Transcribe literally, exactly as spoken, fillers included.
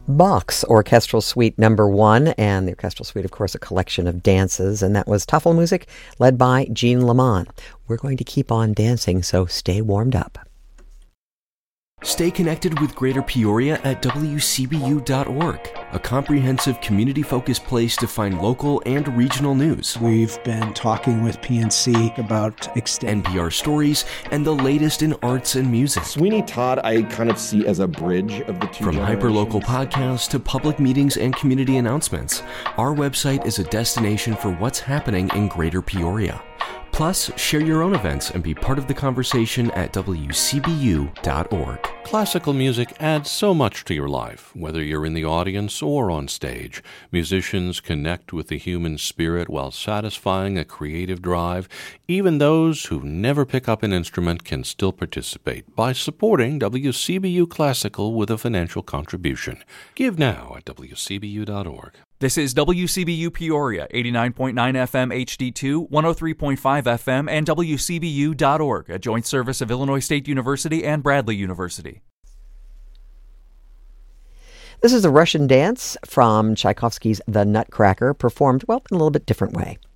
Bach's Orchestral Suite Number One, and the Orchestral Suite, of course, a collection of dances, and that was Tafelmusik, led by Jean Lamont. We're going to keep on dancing, so stay warmed up. Stay connected with Greater Peoria at W C B U dot org, a comprehensive community-focused place to find local and regional news. We've been talking with P N C about extending N P R stories and the latest in arts and music. Sweeney Todd I kind of see as a bridge of the two From generations. hyperlocal podcasts to public meetings and community announcements, our website is a destination for what's happening in Greater Peoria. Plus, share your own events and be part of the conversation at W C B U dot org. Classical music adds so much to your life, whether you're in the audience or on stage. Musicians connect with the human spirit while satisfying a creative drive. Even those who never pick up an instrument can still participate by supporting W C B U Classical with a financial contribution. Give now at W C B U dot org. This is W C B U Peoria, eighty-nine point nine F M H D two, one oh three point five F M, and W C B U dot org, a joint service of Illinois State University and Bradley University. This is a Russian dance from Tchaikovsky's The Nutcracker, performed, well, in a little bit different way.